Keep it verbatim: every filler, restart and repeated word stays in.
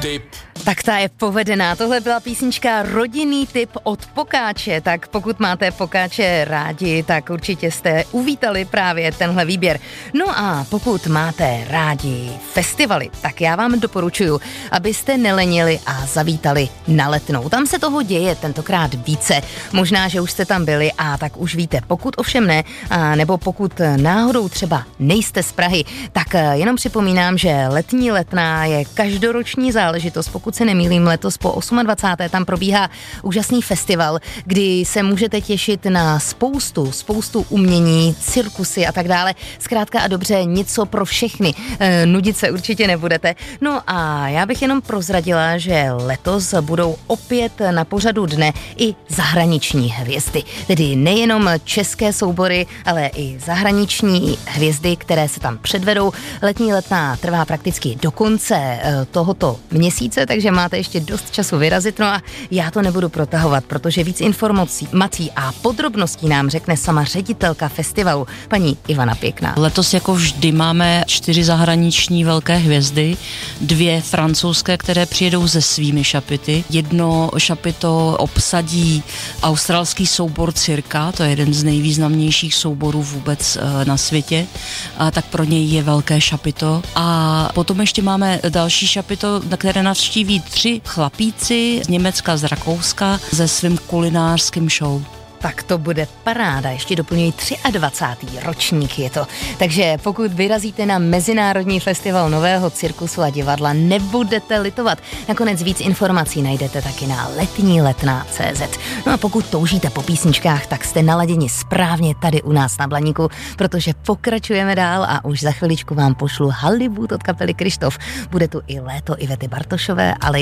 tip. Tak ta je povedená. Tohle byla písnička Rodinný tip od Pokáče. Tak pokud máte Pokáče rádi, tak určitě jste uvítali právě tenhle výběr. No a pokud máte rádi festivaly, tak já vám doporučuji, abyste nelenili a zavítali na Letnou. Tam se toho děje tentokrát více. Možná, že už jste tam byli a tak už víte. Pokud ovšem ne, a nebo pokud náhodou třeba nejste z Prahy, tak jenom připomínám, že Letní Letná je každoroční záležitost. Pokud se nemýlím, letos po dvacáté osmé tam probíhá úžasný festival, kdy se můžete těšit na spoustu, spoustu umění, cirkusy a tak dále. Zkrátka a dobře, něco pro všechny. E, nudit se určitě nebudete. No a já bych jenom prozradila, že letos budou opět na pořadu dne i zahraniční hvězdy. Tedy nejenom české soubory, ale i zahraniční hvězdy, které se tam předvedou. Letní Letná trvá prakticky do konce tohoto měsíce, takže máte ještě dost času vyrazit. No a já to nebudu protahovat, protože víc informací mací a podrobností nám řekne sama ředitelka festivalu, paní Ivana Pěkná. Letos jako vždy máme čtyři zahraniční velké hvězdy, dvě francouzské, které přijedou se svými šapity. Jedno šapito obsadí australský soubor Cirka, to je jeden z nejvýznamnějších souborů vůbec na světě, a tak pro něj je velké šapito. A potom ještě máme další šapito, na které navštíví tři chlapíci z Německa, z Rakouska se svým kulinářským show. Tak to bude paráda, ještě doplňují dvacátý třetí ročník je to. Takže pokud vyrazíte na Mezinárodní festival nového cirkusu a divadla, nebudete litovat. Nakonec víc informací najdete taky na letní letná tečka cé zet. No a pokud toužíte po písničkách, tak jste naladěni správně tady u nás na Blaníku, protože pokračujeme dál a už za chviličku vám pošlu Hollywood od kapely Krištof. Bude tu i léto Ivety Bartošové, ale